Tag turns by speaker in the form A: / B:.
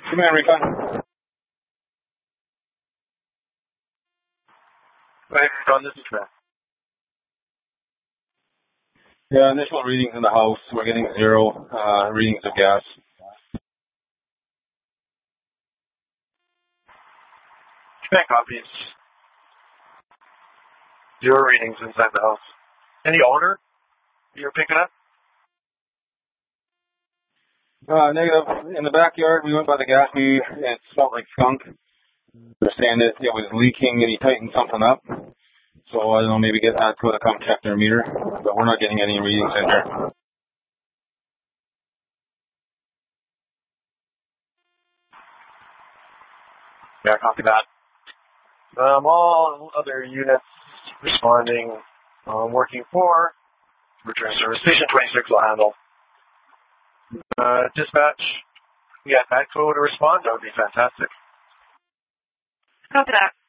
A: Command Recon.
B: Right, Recon, this is Matt.
A: Yeah, initial readings in the house. We're getting 0 readings of gas.
B: Command copies. 0 readings inside the house. Any odor you're picking up?
A: Negative. In the backyard, we went by the gas meter, and it smelled like skunk. They're saying that it was leaking and he tightened something up. So, I don't know, maybe get ATCO to come check their meter. But we're not getting any readings in here.
B: Yeah, copy that. All other units responding, working for return service. Station 26 will handle. Dispatch, we got ATCO to respond. That would be fantastic.
C: Copy that.